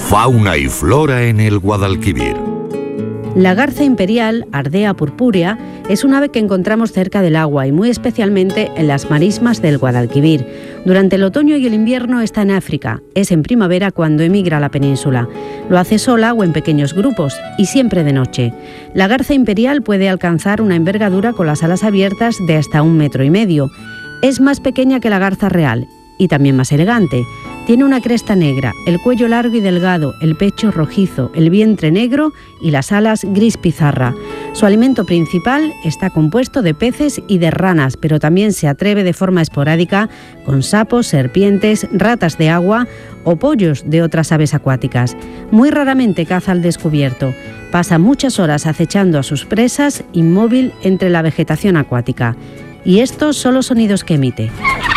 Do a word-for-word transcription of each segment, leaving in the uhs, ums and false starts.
Fauna y flora en el Guadalquivir. La garza imperial, Ardea purpúrea, es un ave que encontramos cerca del agua y muy especialmente en las marismas del Guadalquivir. Durante el otoño y el invierno está en África, es en primavera cuando emigra a la península. Lo hace sola o en pequeños grupos y siempre de noche. La garza imperial puede alcanzar una envergadura con las alas abiertas de hasta un metro y medio. Es más pequeña que la garza real y también más elegante. Tiene una cresta negra, el cuello largo y delgado, el pecho rojizo, el vientre negro y las alas gris pizarra. Su alimento principal está compuesto de peces y de ranas, pero también se atreve de forma esporádica con sapos, serpientes, ratas de agua o pollos de otras aves acuáticas. Muy raramente caza al descubierto. Pasa muchas horas acechando a sus presas, inmóvil entre la vegetación acuática. Y estos son los sonidos que emite.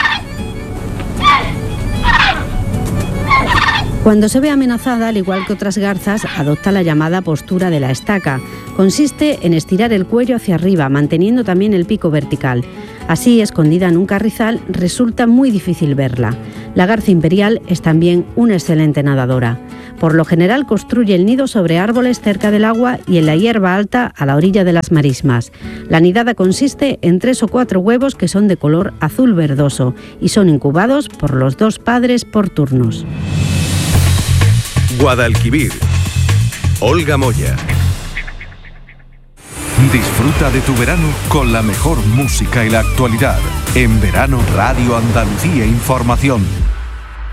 Cuando se ve amenazada, al igual que otras garzas, adopta la llamada postura de la estaca. Consiste en estirar el cuello hacia arriba, manteniendo también el pico vertical. Así, escondida en un carrizal, resulta muy difícil verla. La garza imperial es también una excelente nadadora. Por lo general construye el nido sobre árboles cerca del agua y en la hierba alta a la orilla de las marismas. La nidada consiste en tres o cuatro huevos que son de color azul verdoso y son incubados por los dos padres por turnos. Guadalquivir. Olga Moya. Disfruta de tu verano con la mejor música y la actualidad. En Verano Radio Andalucía Información.